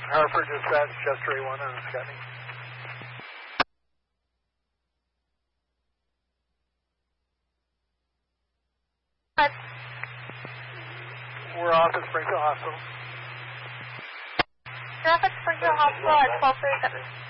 Hartford Dispatch, Chester A1 on scanning. We're off at Springfield Hospital. You're off at Springfield Hospital at 12:37.